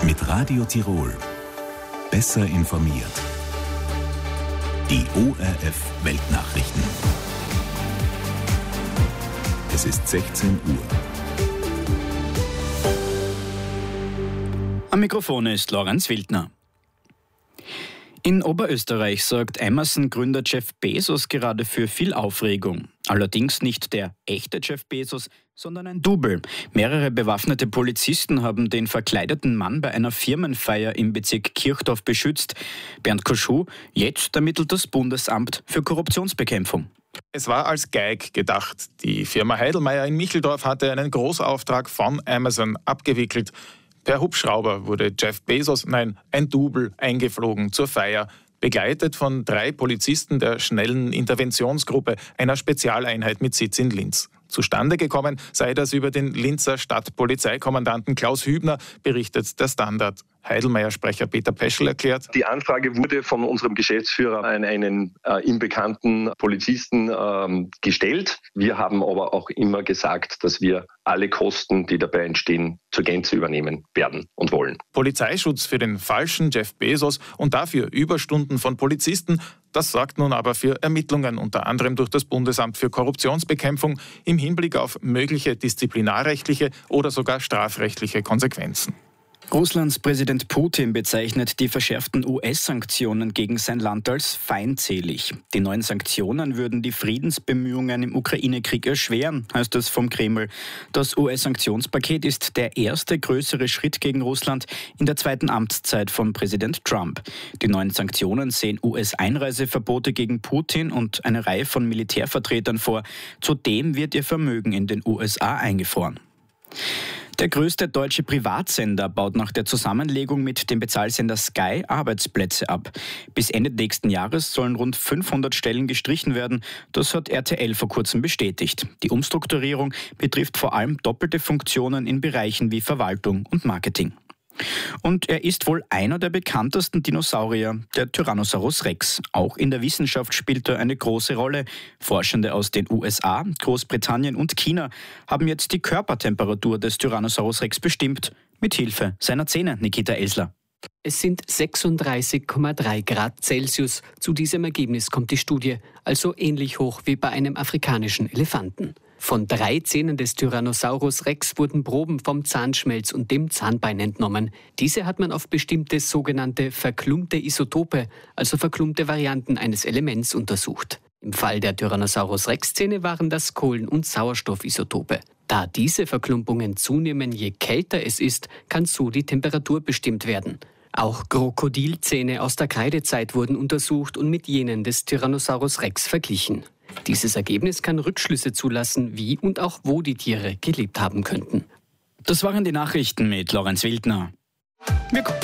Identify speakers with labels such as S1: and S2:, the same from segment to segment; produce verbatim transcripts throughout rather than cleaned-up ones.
S1: Mit Radio Tirol. Besser informiert. Die O R F Weltnachrichten. Es ist sechzehn Uhr.
S2: Am Mikrofon ist Lorenz Wildner. In Oberösterreich sorgt Amazon-Gründer Jeff Bezos gerade für viel Aufregung. Allerdings nicht der echte Jeff Bezos, sondern ein Double. Mehrere bewaffnete Polizisten haben den verkleideten Mann bei einer Firmenfeier im Bezirk Kirchdorf beschützt. Bernd Koschuh, jetzt ermittelt das Bundesamt für Korruptionsbekämpfung.
S3: Es war als Geig gedacht. Die Firma Heidelmeier in Micheldorf hatte einen Großauftrag von Amazon abgewickelt. Per Hubschrauber wurde Jeff Bezos, nein, ein Double, eingeflogen zur Feier, begleitet von drei Polizisten der schnellen Interventionsgruppe, einer Spezialeinheit mit Sitz in Linz. Zustande gekommen sei das über den Linzer Stadtpolizeikommandanten Klaus Hübner, berichtet der Standard. Heidelmeier-Sprecher Peter Peschel erklärt:
S4: Die Anfrage wurde von unserem Geschäftsführer an einen äh, ihm bekannten Polizisten ähm, gestellt. Wir haben aber auch immer gesagt, dass wir alle Kosten, die dabei entstehen, zur Gänze übernehmen werden und wollen.
S3: Polizeischutz für den falschen Jeff Bezos und dafür Überstunden von Polizisten, das sorgt nun aber für Ermittlungen, unter anderem durch das Bundesamt für Korruptionsbekämpfung, im Hinblick auf mögliche disziplinarrechtliche oder sogar strafrechtliche Konsequenzen.
S2: Russlands Präsident Putin bezeichnet die verschärften U S-Sanktionen gegen sein Land als feindselig. Die neuen Sanktionen würden die Friedensbemühungen im Ukraine-Krieg erschweren, heißt es vom Kreml. Das U S-Sanktionspaket ist der erste größere Schritt gegen Russland in der zweiten Amtszeit von Präsident Trump. Die neuen Sanktionen sehen U S-Einreiseverbote gegen Putin und eine Reihe von Militärvertretern vor. Zudem wird ihr Vermögen in den U S A eingefroren. Der größte deutsche Privatsender baut nach der Zusammenlegung mit dem Bezahlsender Sky Arbeitsplätze ab. Bis Ende nächsten Jahres sollen rund fünfhundert Stellen gestrichen werden. Das hat R T L vor kurzem bestätigt. Die Umstrukturierung betrifft vor allem doppelte Funktionen in Bereichen wie Verwaltung und Marketing. Und er ist wohl einer der bekanntesten Dinosaurier, der Tyrannosaurus Rex. Auch in der Wissenschaft spielt er eine große Rolle. Forschende aus den U S A, Großbritannien und China haben jetzt die Körpertemperatur des Tyrannosaurus Rex bestimmt, mit Hilfe seiner Zähne. Nikita Elsler.
S5: Es sind sechsunddreißig Komma drei Grad Celsius. Zu diesem Ergebnis kommt die Studie, also ähnlich hoch wie bei einem afrikanischen Elefanten. Von drei Zähnen des Tyrannosaurus Rex wurden Proben vom Zahnschmelz und dem Zahnbein entnommen. Diese hat man auf bestimmte sogenannte verklumpte Isotope, also verklumpte Varianten eines Elements, untersucht. Im Fall der Tyrannosaurus Rex Zähne waren das Kohlen- und Sauerstoffisotope. Da diese Verklumpungen zunehmen, je kälter es ist, kann so die Temperatur bestimmt werden. Auch Krokodilzähne aus der Kreidezeit wurden untersucht und mit jenen des Tyrannosaurus Rex verglichen. Dieses Ergebnis kann Rückschlüsse zulassen, wie und auch wo die Tiere gelebt haben könnten.
S2: Das waren die Nachrichten mit Lorenz Wildner. Wir gucken.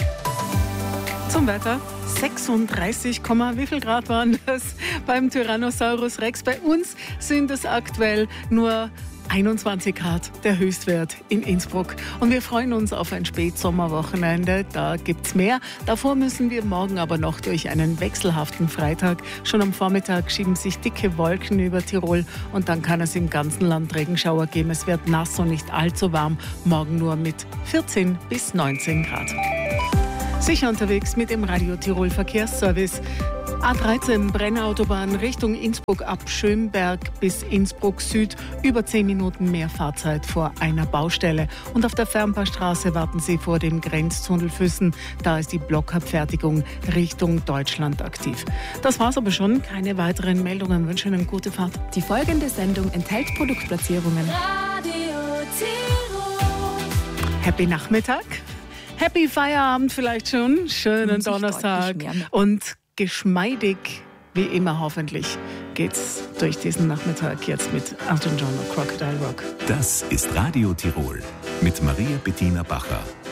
S6: Zum Wetter. sechsunddreißig, wie viel Grad waren das beim Tyrannosaurus Rex? Bei uns sind es aktuell nur einundzwanzig Grad, der Höchstwert in Innsbruck. Und wir freuen uns auf ein Spätsommerwochenende. Da gibt's mehr. Davor müssen wir morgen aber noch durch einen wechselhaften Freitag. Schon am Vormittag schieben sich dicke Wolken über Tirol und dann kann es im ganzen Land Regenschauer geben. Es wird nass und nicht allzu warm. Morgen nur mit vierzehn bis neunzehn Grad. Sicher unterwegs mit dem Radio Tirol Verkehrsservice. A dreizehn Brennautobahn Richtung Innsbruck ab Schönberg bis Innsbruck Süd. Über zehn Minuten mehr Fahrzeit vor einer Baustelle. Und auf der Fernpaarstraße warten Sie vor dem Grenztunnel Füssen. Da ist die Blockabfertigung Richtung Deutschland aktiv. Das war's aber schon. Keine weiteren Meldungen. Ich wünsche Ihnen gute Fahrt.
S7: Die folgende Sendung enthält Produktplatzierungen. Radio Tirol.
S6: Happy Nachmittag. Happy Feierabend vielleicht schon. Schönen Donnerstag. Und geschmeidig, wie immer hoffentlich, geht's durch diesen Nachmittag jetzt mit Elton John und Crocodile Rock.
S1: Das ist Radio Tirol mit Maria Bettina Bacher.